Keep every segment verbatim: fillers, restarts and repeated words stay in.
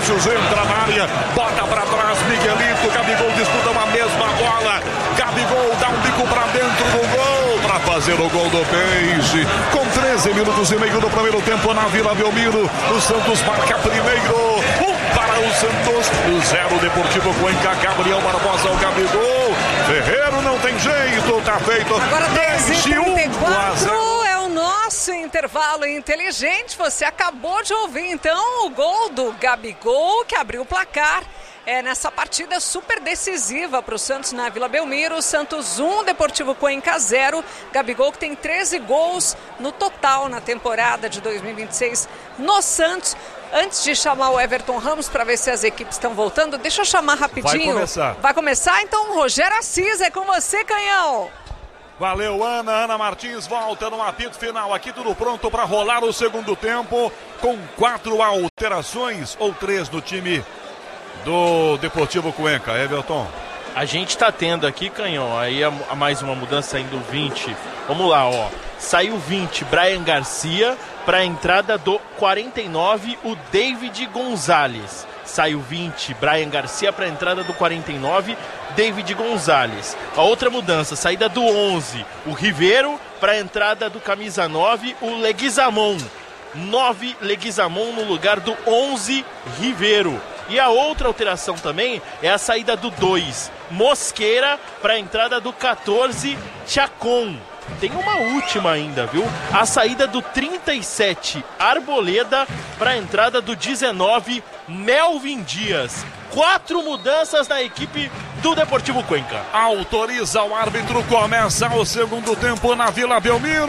Vinícius entra na área, bota pra trás, Miguelito, Gabigol disputa uma mesma bola, Gabigol dá um bico pra dentro do gol, pra fazer o gol do Peixe, com treze minutos e meio do primeiro tempo na Vila Belmiro, o Santos marca primeiro, um para o Santos, o zero Deportivo Cuenca, Gabriel Barbosa, o Gabigol, Ferreiro não tem jeito, tá feito, agora dez e trinta e quatro. Nosso intervalo inteligente, você acabou de ouvir então o gol do Gabigol que abriu o placar é, nessa partida super decisiva para o Santos na Vila Belmiro. Santos um, Deportivo Cuenca zero. Gabigol que tem treze gols no total na temporada de dois mil e vinte e seis no Santos. Antes de chamar o Everton Ramos para ver se as equipes estão voltando, deixa eu chamar rapidinho. Vai começar. Vai começar? Então, Rogério Assis, é com você, Canhão. Valeu, Ana. Ana Martins volta no apito final. Aqui tudo pronto para rolar o segundo tempo. Com quatro alterações ou três no time do Deportivo Cuenca. Everton. A gente está tendo aqui, Canhão, aí a, a mais uma mudança saindo vinte. Vamos lá, ó. Saiu vinte, Brian Garcia. Para a entrada do quarenta e nove, o David Gonzalez. Saiu vinte, Brian Garcia para a entrada do quarenta e nove, David Gonzalez. A outra mudança, saída do onze, o Ribeiro para a entrada do camisa nove, o Leguizamon. nove, Leguizamon no lugar do onze, Ribeiro. E a outra alteração também é a saída do dois, Mosqueira para a entrada do quatorze, Chacon. Tem uma última ainda, viu? A saída do trinta e sete, Arboleda, para a entrada do dezenove, Melvin Dias. Quatro mudanças na equipe do Deportivo Cuenca. Autoriza o árbitro, começa o segundo tempo na Vila Belmiro.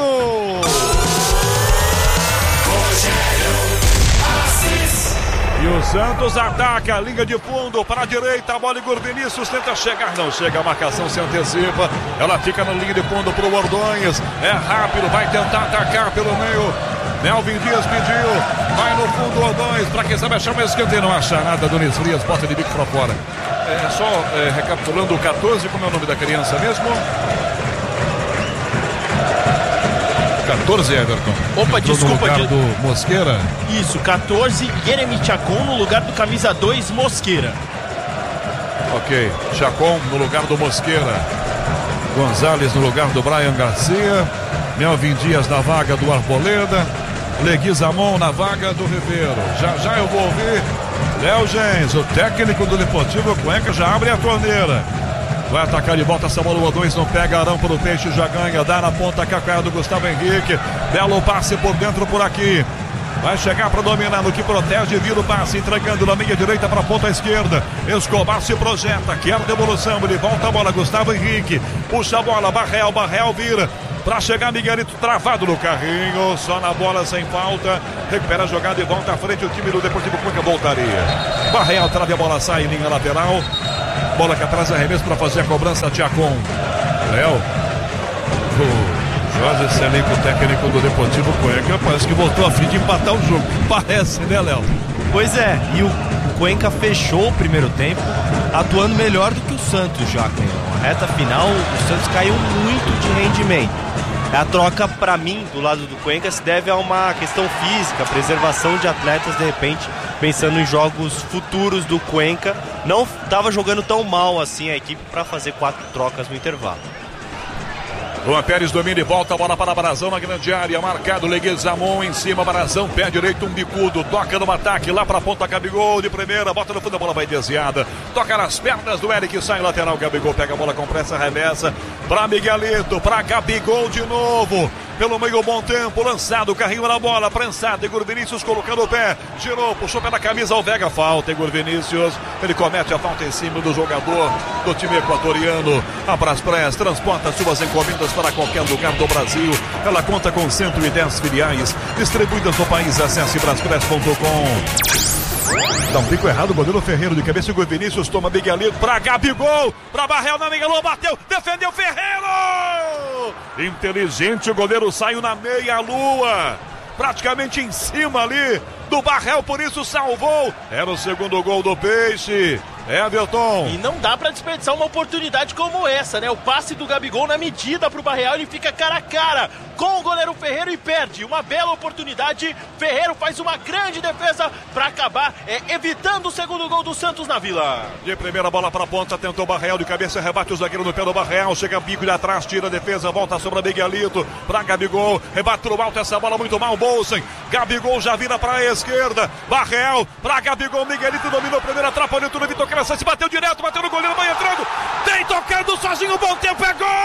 E o Santos ataca a linha de fundo para a direita, a bola Igor Vinícius tenta chegar, não chega, a marcação se antecipa, ela fica na linha de fundo para o Ordonhas, é rápido, vai tentar atacar pelo meio, Melvin Dias pediu, vai no fundo Ordonhas, para quem sabe achar uma esquerda e não achar nada, Nunes Frias bota de bico para fora. É só é, recapitulando o quatorze, como é o nome da criança mesmo? quatorze, Everton. Opa, desculpa. No lugar de... do Mosqueira. Isso, quatorze, Jeremy Chacon no lugar do camisa dois, Mosqueira. Ok, Chacon no lugar do Mosqueira. Gonzalez no lugar do Brian Garcia. Melvin Dias na vaga do Arboleda. Leguizamon na vaga do Ribeiro. Já já eu vou ouvir Léo Gens, o técnico do Deportivo Cuenca, já abre a torneira. Vai atacar de volta, Samuel Ordonhas não pega, Arão para o Peixe, já ganha, dá na ponta Cacá do Gustavo Henrique, belo passe por dentro por aqui, vai chegar para dominar no que protege, vira o passe, entregando na meia direita para a ponta esquerda, Escobar se projeta, quer devolução, ele volta a bola, Gustavo Henrique, puxa a bola, Barreal, Barreal vira, para chegar Miguelito travado no carrinho, só na bola sem falta, recupera a jogada e volta à frente, o time do Deportivo Cuenca voltaria, Barreal trava a bola, sai em linha lateral, bola que atrás arremesso para fazer a cobrança, Chacon. Léo, o Jorge Selenco, técnico do Deportivo Cuenca, parece que voltou a fim de empatar o jogo. Parece, né, Léo? Pois é, e o Cuenca fechou o primeiro tempo, atuando melhor do que o Santos já. Na reta final, o Santos caiu muito de rendimento. A troca, para mim, do lado do Cuenca, se deve a uma questão física, preservação de atletas, de repente, pensando em jogos futuros do Cuenca. Não estava jogando tão mal assim a equipe para fazer quatro trocas no intervalo. Luan Pérez domina e volta a bola para Barazão na grande área, marcado Leguizamon em cima, Barazão, pé direito, um bicudo, toca no ataque, lá para a ponta, Gabigol de primeira, bota no fundo, a bola vai desviada, toca nas pernas do Eric, sai lateral, Gabigol pega a bola com pressa, arremessa, para Miguelito, para Gabigol de novo, pelo meio, bom tempo, lançado, carrinho na bola, prensado, Igor Vinícius colocando o pé, tirou, puxou pela camisa, o Vega, falta, Igor Vinícius, ele comete a falta em cima do jogador do time equatoriano, a Braspress transporta suas encomendas para qualquer lugar do Brasil, ela conta com cento e dez filiais, distribuídas no país, acesse braspress ponto com. Dá um pico errado, o goleiro Ferreiro de cabeça, Igor Vinícius toma Miguelito para Gabigol, para Barreal na Miguelou, bateu, defendeu Ferreiro! Inteligente, o goleiro saiu na meia-lua, praticamente em cima ali do Barreal, por isso salvou. Era o segundo gol do Peixe. Everton. E não dá pra desperdiçar uma oportunidade como essa, né? O passe do Gabigol na medida pro Barreal, ele fica cara a cara com o goleiro Ferreiro e perde uma bela oportunidade. Ferreiro faz uma grande defesa para acabar é, evitando o segundo gol do Santos na Vila. De primeira bola para a ponta, tentou o Barreal de cabeça, rebate o zagueiro no pé do Barreal, chega bico de atrás, tira a defesa, volta sobre a Miguelito, para Gabigol, rebate no alto essa bola muito mal, Bolsen, Gabigol já vira para a esquerda, Barreal para Gabigol, Miguelito dominou a primeira, atrapalhou tudo, Vitor Crescente, bateu direto, bateu no goleiro, vai entrando, tem tocando sozinho, bom tempo, é gol!